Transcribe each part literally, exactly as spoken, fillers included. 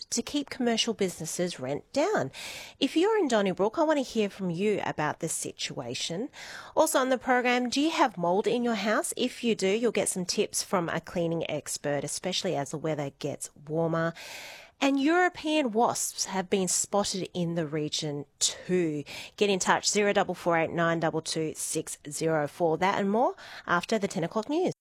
to keep commercial businesses' rent down. If you're in Donnybrook, I want to hear from you about this situation. Also on the program, do you have mould in your house? If you do, you'll get some tips from a cleaning expert, especially as the weather gets warmer. And European wasps have been spotted in the region too. Get in touch, zero four four eight nine two two six zero four. That and more after the ten o'clock news.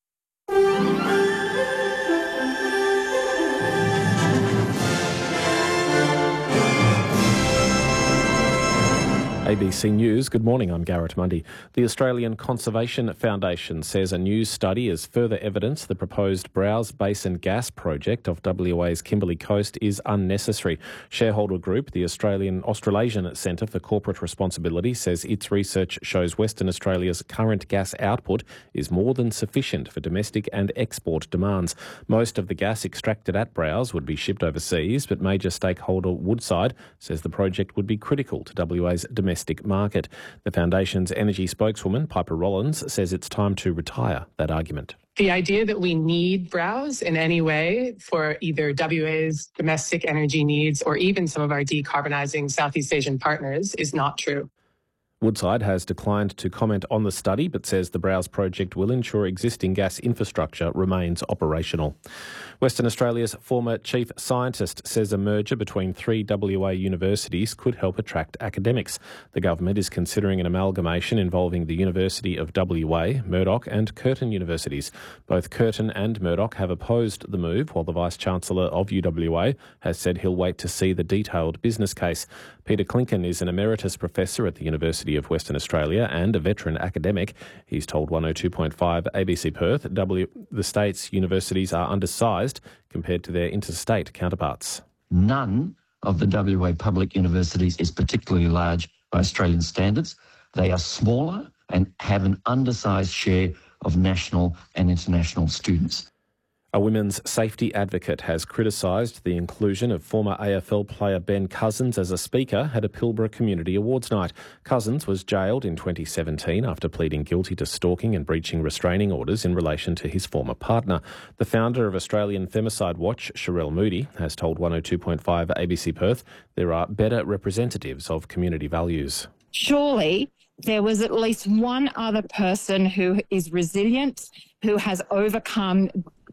A B C News, good morning, I'm Garrett Mundy. The Australian Conservation Foundation says a new study is further evidence the proposed Browse Basin gas project off W A's Kimberley Coast is unnecessary. Shareholder group, the Australian Australasian Centre for Corporate Responsibility, says its research shows Western Australia's current gas output is more than sufficient for domestic and export demands. Most of the gas extracted at Browse would be shipped overseas, but major stakeholder Woodside says the project would be critical to W A's domestic market. The Foundation's energy spokeswoman, Piper Rollins, says it's time to retire that argument. The idea that we need Browse in any way for either W A's domestic energy needs or even some of our decarbonising Southeast Asian partners is not true. Woodside has declined to comment on the study but says the Browse project will ensure existing gas infrastructure remains operational. Western Australia's former chief scientist says a merger between three W A universities could help attract academics. The government is considering an amalgamation involving the University of W A, Murdoch and Curtin universities. Both Curtin and Murdoch have opposed the move, while the Vice-Chancellor of U W A has said he'll wait to see the detailed business case. Peter Klinken is an emeritus professor at the University of Western Australia and a veteran academic. He's told one oh two point five A B C Perth w, the state's universities are undersized compared to their interstate counterparts. None of the W A public universities is particularly large by Australian standards. They are smaller and have an undersized share of national and international students. A women's safety advocate has criticised the inclusion of former A F L player Ben Cousins as a speaker at a Pilbara Community Awards night. Cousins was jailed in twenty seventeen after pleading guilty to stalking and breaching restraining orders in relation to his former partner. The founder of Australian Femicide Watch, Sherelle Moody, has told one oh two point five A B C Perth there are better representatives of community values. Surely there was at least one other person who is resilient, who has overcome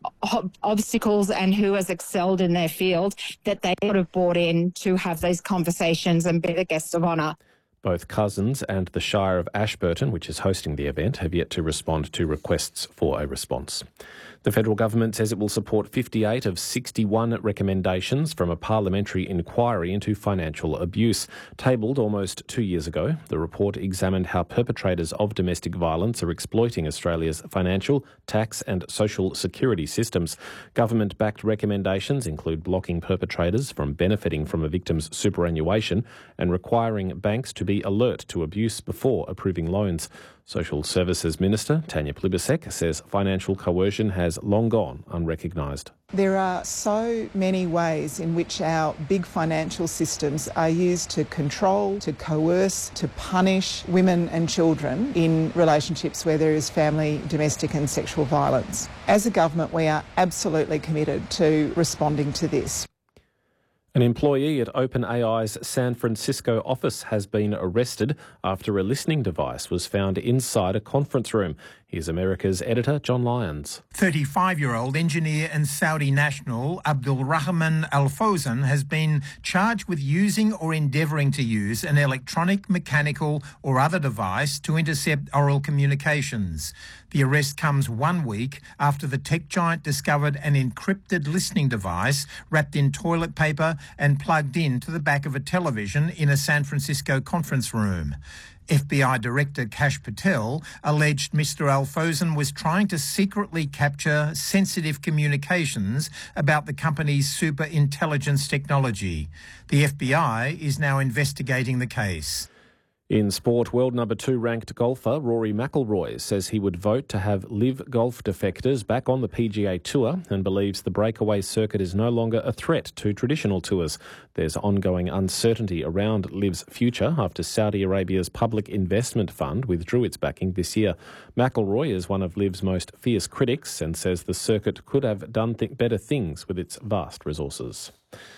obstacles and who has excelled in their field, that they would have brought in to have these conversations and be the guest of honour. Both Cousins and the Shire of Ashburton, which is hosting the event, have yet to respond to requests for a response. The federal government says it will support fifty-eight of sixty-one recommendations from a parliamentary inquiry into financial abuse. Tabled almost two years ago, the report examined how perpetrators of domestic violence are exploiting Australia's financial, tax and social security systems. Government-backed recommendations include blocking perpetrators from benefiting from a victim's superannuation and requiring banks to be alert to abuse before approving loans. Social Services Minister Tanya Plibersek says financial coercion has long gone unrecognised. There are so many ways in which our big financial systems are used to control, to coerce, to punish women and children in relationships where there is family, domestic and sexual violence. As a government, we are absolutely committed to responding to this. An employee at OpenAI's San Francisco office has been arrested after a listening device was found inside a conference room. Here's America's editor, John Lyons. thirty-five-year-old engineer and Saudi national Abdul Rahman Al Fawzan has been charged with using or endeavouring to use an electronic, mechanical or other device to intercept oral communications. The arrest comes one week after the tech giant discovered an encrypted listening device wrapped in toilet paper and plugged into the back of a television in a San Francisco conference room. F B I Director Kash Patel alleged Mister Al Fawzan was trying to secretly capture sensitive communications about the company's super intelligence technology. The F B I is now investigating the case. In sport, world number two ranked golfer Rory McIlroy says he would vote to have live golf defectors back on the P G A Tour and believes the breakaway circuit is no longer a threat to traditional tours. There's ongoing uncertainty around LIV's future after Saudi Arabia's Public Investment Fund withdrew its backing this year. McIlroy is one of LIV's most fierce critics and says the circuit could have done th- better things with its vast resources.